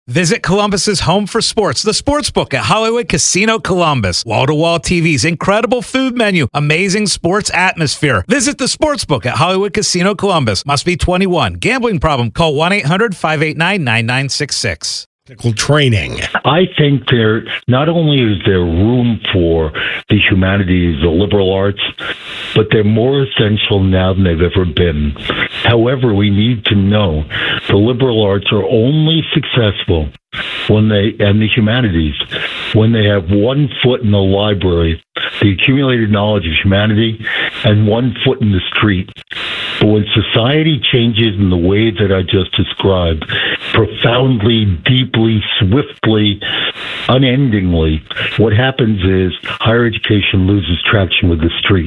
Visit Columbus's home for sports, the Sportsbook at Hollywood Casino Columbus. Wall-to-wall TVs, incredible food menu, amazing sports atmosphere. Visit the Sportsbook at Hollywood Casino Columbus. Must be 21. Gambling problem? Call 1-800-589-9966. Training. I think not only is there room for the humanities, the liberal arts, but they're more essential now than they've ever been. However, we need to know the liberal arts are only successful and the humanities, when they have 1 foot in the library, the accumulated knowledge of humanity, and 1 foot in the street. But when society changes in the way that I just described, profoundly, deeply, swiftly, unendingly, what happens is higher education loses traction with the street.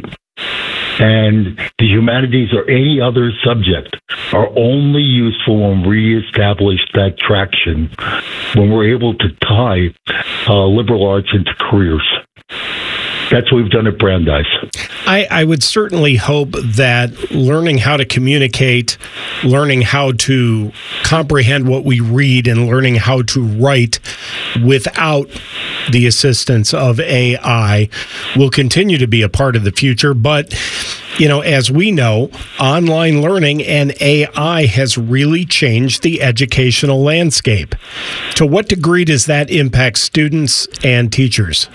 And the humanities or any other subject are only useful when we reestablish that traction, when we're able to tie liberal arts into careers. That's what we've done at Brandeis. I would certainly hope that learning how to communicate, learning how to comprehend what we read, and learning how to write without the assistance of AI will continue to be a part of the future. But, as we know, online learning and AI has really changed the educational landscape. To what degree does that impact students and teachers?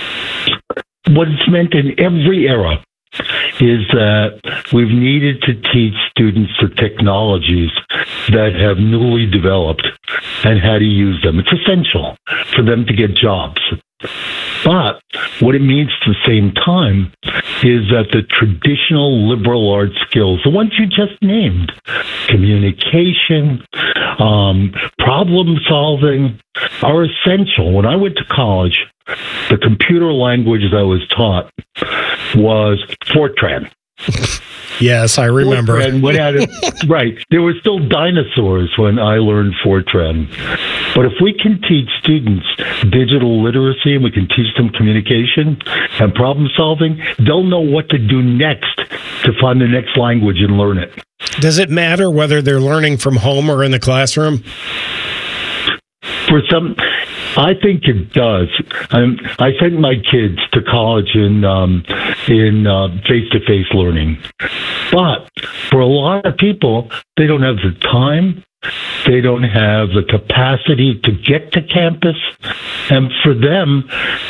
What it's meant in every era is that we've needed to teach students the technologies that have newly developed and how to use them. It's essential for them to get jobs. But what it means at the same time is that the traditional liberal arts skills, the ones you just named, communication, problem solving, are essential. When I went to college, the computer language I was taught was Fortran. Yes, I remember. Right. There were still dinosaurs when I learned Fortran. But if we can teach students digital literacy and we can teach them communication and problem solving, they'll know what to do next to find the next language and learn it. Does it matter whether they're learning from home or in the classroom? For some, I think it does. I sent my kids to college in face-to-face learning. But for a lot of people, they don't have the time. They don't have the capacity to get to campus. And for them,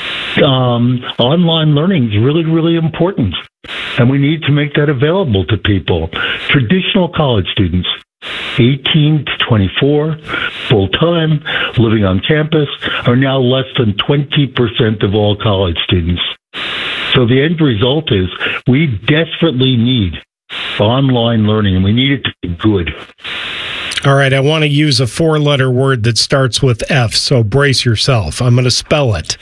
online learning is really, really important. And we need to make that available to people. Traditional college students, 18 to 24, full-time, living on campus, are now less than 20% of all college students. So the end result is we desperately need online learning, and we need it to be good. All right, I want to use a 4-letter word that starts with F, so brace yourself. I'm going to spell it.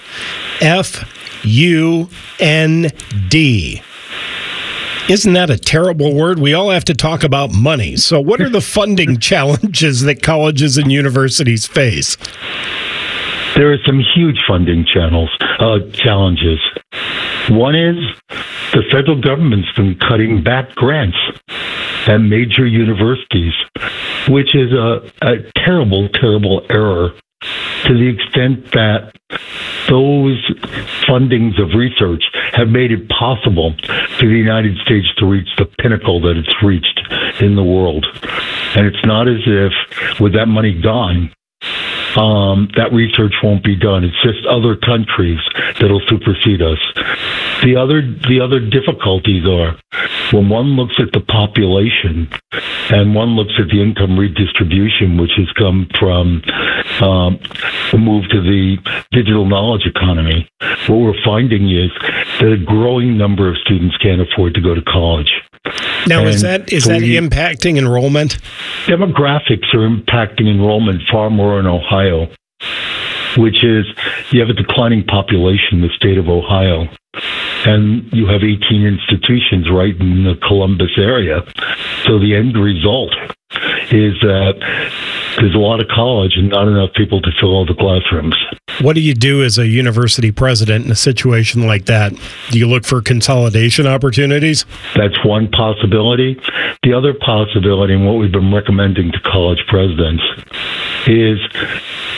F-U-N-D. Isn't that a terrible word? We all have to talk about money. So what are the funding challenges that colleges and universities face? There are some huge funding challenges. One is the federal government's been cutting back grants at major universities, which is a terrible, terrible error to the extent that those fundings of research have made it possible for the United States to reach the pinnacle that it's reached in the world. And it's not as if, with that money gone, that research won't be done. It's just other countries that'll supersede us. The other difficulties are when one looks at the population and one looks at the income redistribution, which has come from the move to the digital knowledge economy. What we're finding is that a growing number of students can't afford to go to college. Now, is that impacting enrollment? Demographics are impacting enrollment far more in Ohio, which is you have a declining population in the state of Ohio, and you have 18 institutions right in the Columbus area. So the end result is that there's a lot of college and not enough people to fill all the classrooms. What do you do as a university president in a situation like that? Do you look for consolidation opportunities? That's one possibility. The other possibility, and what we've been recommending to college presidents, is